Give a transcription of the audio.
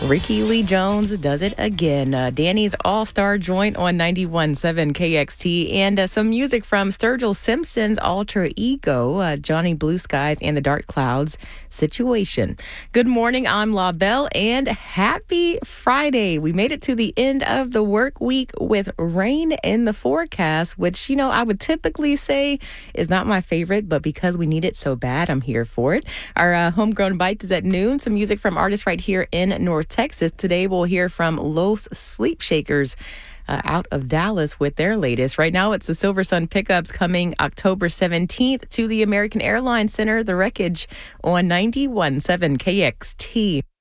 Ricky Lee Jones does it again. Danny's all-star joint on 91.7 KXT, and some music from Sturgill Simpson's alter ego, Johnny Blue Skies and the Dark Clouds Situation. Good morning, I'm La Belle, and happy Friday. We made it to the end of the work week with rain in the forecast, which, I would typically say is not my favorite, but because we need it so bad, I'm here for it. Our Homegrown Bites is at noon. Some music from artists right here in North Texas. Today we'll hear from Los Sleep Shakers out of Dallas with their latest. Right now it's the Silver Sun Pickups coming October 17th to the American Airlines Center, The Wreckage on 91.7 KXT.